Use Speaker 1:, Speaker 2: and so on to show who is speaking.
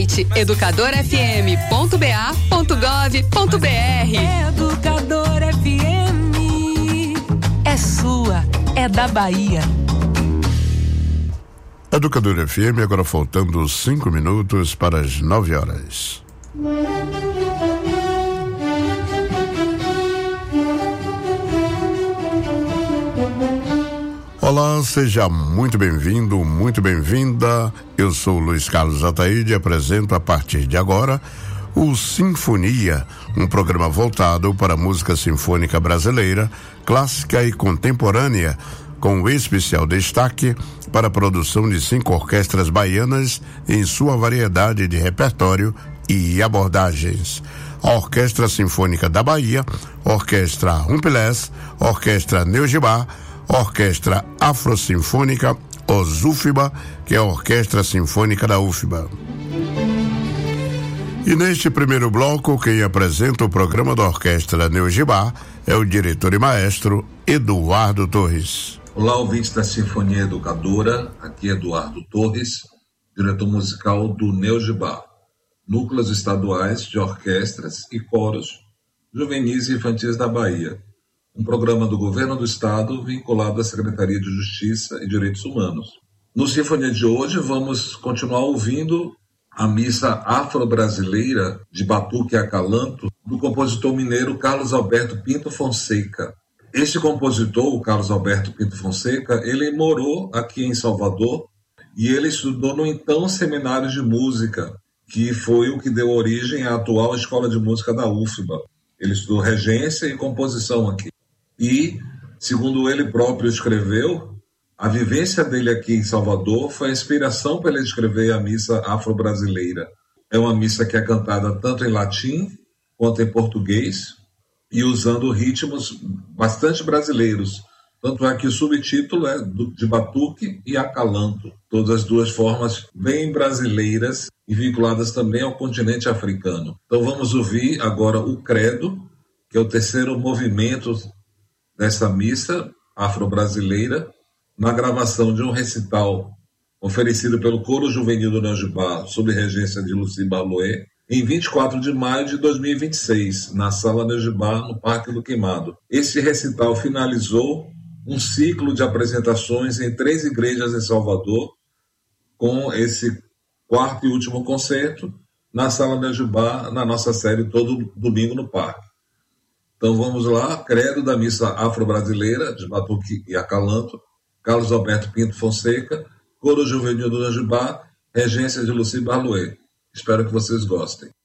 Speaker 1: educadorfm.ba.gov.br.
Speaker 2: Educador FM é sua, é da Bahia.
Speaker 3: Educador FM, agora faltando 5 minutos para as 9 horas. Olá, seja muito bem-vindo, muito bem-vinda. Eu sou Luiz Carlos Ataíde e apresento a partir de agora o Sinfonia, um programa voltado para a música sinfônica brasileira, clássica e contemporânea, com especial destaque para a produção de 5 orquestras baianas em sua variedade de repertório e abordagens. A Orquestra Sinfônica da Bahia, Orquestra Rumpelés, Orquestra Neugibá, Orquestra Afrosinfônica OSUFBA, que é a Orquestra Sinfônica da UFBA. E neste primeiro bloco, quem apresenta o programa da Orquestra Neugibá é o diretor e maestro Eduardo Torres.
Speaker 4: Olá, ouvintes da Sinfonia Educadora, aqui é Eduardo Torres, diretor musical do Neugibá, Núcleos Estaduais de Orquestras e Coros Juvenis e Infantis da Bahia, um programa do Governo do Estado vinculado à Secretaria de Justiça e Direitos Humanos. No Sinfonia de hoje, vamos continuar ouvindo a missa afro-brasileira de Batuque e Acalanto, do compositor mineiro Carlos Alberto Pinto Fonseca. Este compositor, o Carlos Alberto Pinto Fonseca, ele morou aqui em Salvador e ele estudou no então Seminário de Música, que foi o que deu origem à atual Escola de Música da UFBA. Ele estudou regência e composição aqui. E, segundo ele próprio escreveu, a vivência dele aqui em Salvador foi a inspiração para ele escrever a missa afro-brasileira. É uma missa que é cantada tanto em latim quanto em português e usando ritmos bastante brasileiros. Tanto é que o subtítulo é de Batuque e Acalanto. Todas as duas formas bem brasileiras e vinculadas também ao continente africano. Então vamos ouvir agora o Credo, que é o terceiro movimento dessa missa afro-brasileira, na gravação de um recital oferecido pelo Coro Juvenil do Neugibá, sob regência de Lucy Barloé, em 24 de maio de 2026, na Sala Neugibá, no Parque do Queimado. Esse recital finalizou um ciclo de apresentações em 3 igrejas em Salvador, com esse 4º e último concerto na Sala Neugibá, na nossa série Todo Domingo no Parque. Então vamos lá, Credo da Missa Afro-Brasileira, de Batuque e Acalanto, Carlos Alberto Pinto Fonseca, Coro Juvenil do Neugibá, regência de Lucy Barloé. Espero que vocês gostem.